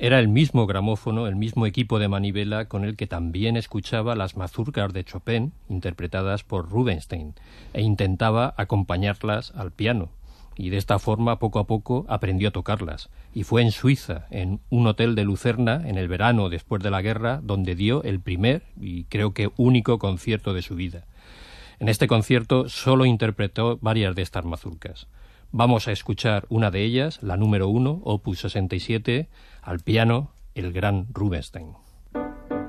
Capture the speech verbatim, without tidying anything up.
era el mismo gramófono, el mismo equipo de manivela con el que también escuchaba las mazurkas de Chopin, interpretadas por Rubinstein, e intentaba acompañarlas al piano. Y de esta forma, poco a poco, aprendió a tocarlas. Y fue en Suiza, en un hotel de Lucerna, en el verano después de la guerra, donde dio el primer y creo que único concierto de su vida. En este concierto solo interpretó varias de estas mazurkas. Vamos a escuchar una de ellas, la número uno, opus sesenta y siete, al piano, el gran Rubinstein.